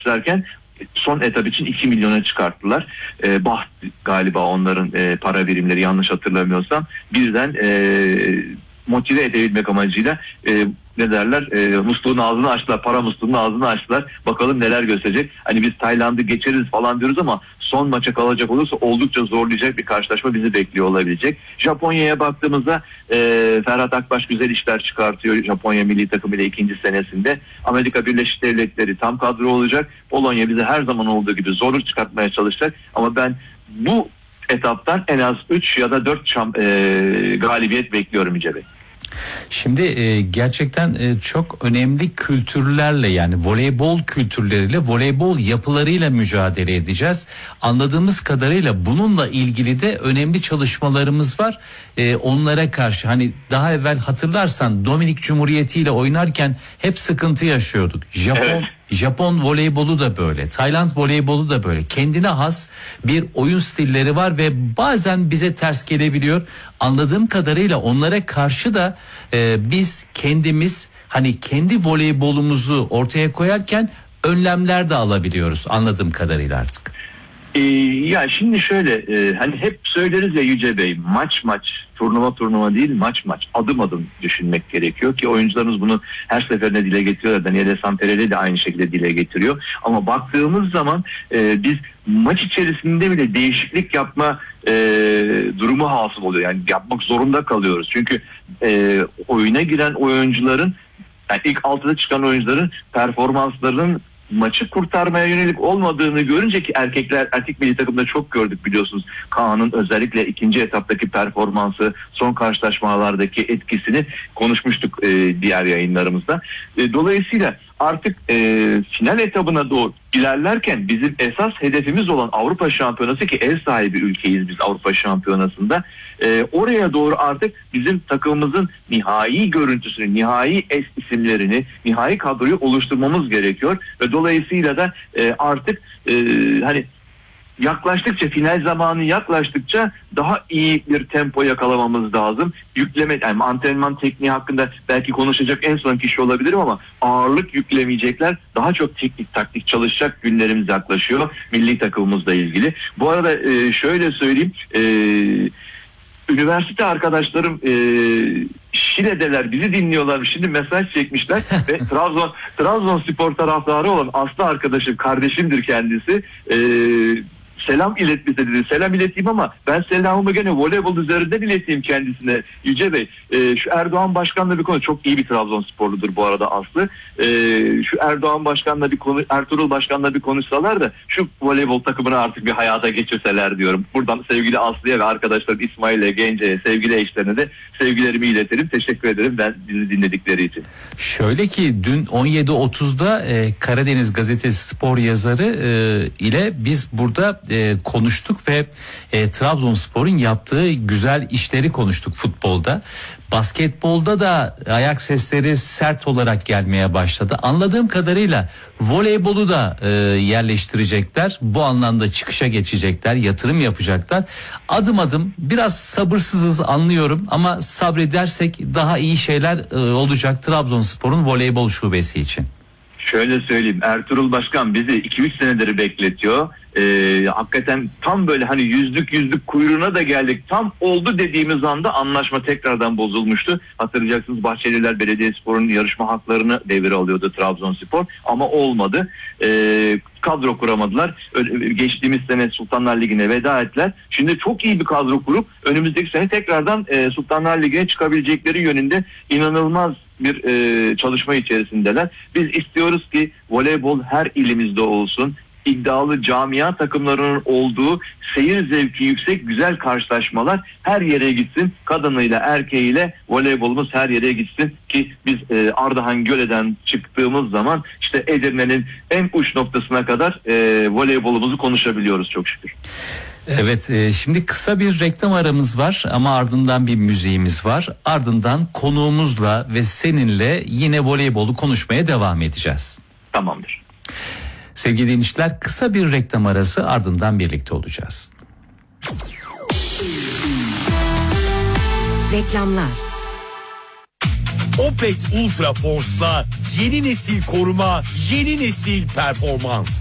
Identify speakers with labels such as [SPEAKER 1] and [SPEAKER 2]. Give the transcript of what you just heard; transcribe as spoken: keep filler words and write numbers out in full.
[SPEAKER 1] derken son etap için iki milyona çıkarttılar. E, Baht galiba onların e, para birimleri, yanlış hatırlamıyorsam. Birden e, motive edebilmek amacıyla e, ne derler, e, musluğun ağzını açtılar, para musluğunun ağzını açtılar. Bakalım neler gösterecek. Hani biz Tayland'ı geçeriz falan diyoruz ama son maça kalacak olursa oldukça zorlayacak bir karşılaşma bizi bekliyor olabilecek. Japonya'ya baktığımızda e, Ferhat Akbaş güzel işler çıkartıyor Japonya milli takımıyla ikinci senesinde. Amerika Birleşik Devletleri tam kadro olacak. Polonya bize her zaman olduğu gibi zorluk çıkartmaya çalışacak. Ama ben bu etaptan en az üç ya da dört şam, e, galibiyet bekliyorum İce Bey.
[SPEAKER 2] Şimdi e, gerçekten e, çok önemli kültürlerle, yani voleybol kültürleriyle, voleybol yapılarıyla mücadele edeceğiz. Anladığımız kadarıyla bununla ilgili de önemli çalışmalarımız var. E, onlara karşı, hani daha evvel hatırlarsan Dominik Cumhuriyeti ile oynarken hep sıkıntı yaşıyorduk. Japon evet. Japon voleybolu da böyle, Tayland voleybolu da böyle. Kendine has bir oyun stilleri var ve bazen bize ters gelebiliyor. Anladığım kadarıyla onlara karşı da e, biz kendimiz, hani kendi voleybolumuzu ortaya koyarken önlemler de alabiliyoruz anladığım kadarıyla artık.
[SPEAKER 1] Ee, ya şimdi şöyle, e, hani hep söyleriz ya Yüce Bey, maç maç, turnuva turnuva değil, maç maç, adım adım düşünmek gerekiyor ki oyuncularımız bunu her seferinde dile getiriyorlar. Daniele Samperelli de aynı şekilde dile getiriyor. Ama baktığımız zaman e, biz maç içerisinde bile değişiklik yapma e, durumu hasıl oluyor. Yani yapmak zorunda kalıyoruz. Çünkü e, oyuna giren oyuncuların, yani ilk altıda çıkan oyuncuların performanslarının maçı kurtarmaya yönelik olmadığını görünce, ki erkekler, erkek milli takımda çok gördük biliyorsunuz. Kaan'ın özellikle ikinci etaptaki performansı, son karşılaşmalardaki etkisini konuşmuştuk e, diğer yayınlarımızda. E, dolayısıyla artık e, final etabına doğru ilerlerken bizim esas hedefimiz olan Avrupa Şampiyonası, ki ev sahibi ülkeyiz biz Avrupa Şampiyonası'nda, e, oraya doğru artık bizim takımımızın nihai görüntüsünü, nihai es isimlerini, nihai kadroyu oluşturmamız gerekiyor ve dolayısıyla da e, artık e, hani yaklaştıkça, final zamanı yaklaştıkça daha iyi bir tempo yakalamamız lazım. Yükleme, yani antrenman tekniği hakkında belki konuşacak en son kişi olabilirim ama ağırlık yüklemeyecekler. Daha çok teknik taktik çalışacak günlerimiz yaklaşıyor milli takımımızla ilgili. Bu arada e, şöyle söyleyeyim, e, üniversite arkadaşlarım e, Şile'deler, bizi dinliyorlar. Şimdi mesaj çekmişler ve Trabzon Trabzonspor taraftarı olan Aslı arkadaşım, kardeşimdir kendisi. E, selam ilet bize dedi. Selam ileteyim ama ben selamımı gene voleybol üzerinden ileteyim kendisine. Yüce Bey, e, şu Erdoğan Başkan'la bir konu, çok iyi bir Trabzonsporludur bu arada Aslı. E, şu Erdoğan Başkan'la bir konu, Ertuğrul Başkan'la bir konuşsalar da şu voleybol takımını artık bir hayata geçirseler diyorum. Buradan sevgili Aslı'ya ve arkadaşlar İsmail'e, Gence'ye, sevgili eşlerine de sevgilerimi iletelim. Teşekkür ederim ben bizi dinledikleri için.
[SPEAKER 2] Şöyle ki dün on yedi otuzda e, Karadeniz Gazetesi spor yazarı e, ile biz burada e, konuştuk ve e, Trabzonspor'un yaptığı güzel işleri konuştuk futbolda. Basketbolda da ayak sesleri sert olarak gelmeye başladı. Anladığım kadarıyla voleybolu da e, yerleştirecekler. Bu anlamda çıkışa geçecekler, yatırım yapacaklar. Adım adım, biraz sabırsızız anlıyorum ama sabredersek daha iyi şeyler e, olacak Trabzonspor'un voleybol şubesi için.
[SPEAKER 1] Şöyle söyleyeyim, Ertuğrul Başkan bizi iki üç senedir bekletiyor. Ee, hakikaten tam böyle hani yüzlük yüzlük kuyruğuna da geldik. Tam oldu dediğimiz anda anlaşma tekrardan bozulmuştu. Hatırlayacaksınız, Bahçeliler Belediyespor'un yarışma haklarını devre alıyordu Trabzonspor ama olmadı. Ee, kadro kuramadılar. Geçtiğimiz sene Sultanlar Ligi'ne veda ettiler. Şimdi çok iyi bir kadro kurup önümüzdeki sene tekrardan e, Sultanlar Ligi'ne çıkabilecekleri yönünde inanılmaz bir e, çalışma içerisindeler. Biz istiyoruz ki voleybol her ilimizde olsun. İddialı camia takımlarının olduğu, seyir zevki yüksek güzel karşılaşmalar her yere gitsin. Kadınıyla erkeğiyle voleybolumuz her yere gitsin ki biz e, Ardahan Göle'den çıktığımız zaman işte Edirne'nin en uç noktasına kadar e, voleybolumuzu konuşabiliyoruz çok şükür.
[SPEAKER 2] Evet, e, şimdi kısa bir reklam aramız var ama ardından bir müziğimiz var. Ardından konuğumuzla ve seninle yine voleybolu konuşmaya devam edeceğiz.
[SPEAKER 1] Tamamdır.
[SPEAKER 2] Sevgili dinleyiciler, kısa bir reklam arası, ardından birlikte olacağız.
[SPEAKER 3] Reklamlar. Opet Ultra Force'la yeni nesil koruma, yeni nesil performans.